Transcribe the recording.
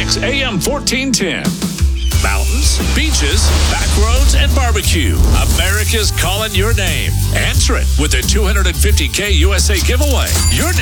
Kicks AM 1410. Mountains, beaches, back roads, and barbecue. America's calling your name. Answer it with the $250K USA giveaway. Your